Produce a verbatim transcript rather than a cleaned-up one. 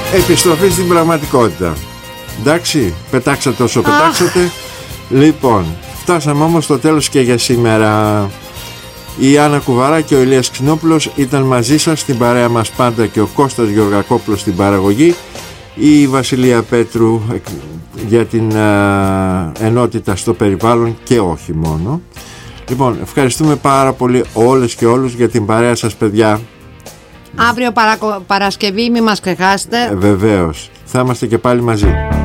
επιστροφή στην πραγματικότητα. Εντάξει, πετάξατε όσο πετάξατε. Λοιπόν, φτάσαμε όμως στο τέλος και για σήμερα. Η Άννα Κουβαρά και ο Ηλίας Ξινόπουλος ήταν μαζί σας στην παρέα μας πάντα, και ο Κώστας Γεωργακόπουλος στην παραγωγή, η Βασιλεία Πέτρου για την α, ενότητα στο περιβάλλον και όχι μόνο. Λοιπόν, ευχαριστούμε πάρα πολύ όλες και όλους για την παρέα σας, παιδιά. Αύριο παρα... Παρασκευή, μη μας ξεχάσετε. ε, Βεβαίως, θα είμαστε και πάλι μαζί.